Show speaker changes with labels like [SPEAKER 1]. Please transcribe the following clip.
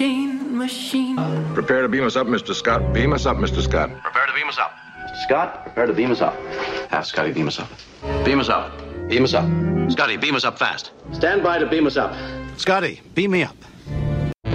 [SPEAKER 1] machine.
[SPEAKER 2] Prepare to beam us up, Mr. Scott. Beam us up, Mr. Scott.
[SPEAKER 3] Prepare to beam us up. Scott, prepare to beam us up. Have Scotty beam us up. Beam us up. Beam us up. Scotty, beam us up fast. Stand by to beam us up.
[SPEAKER 4] Scotty, beam me up.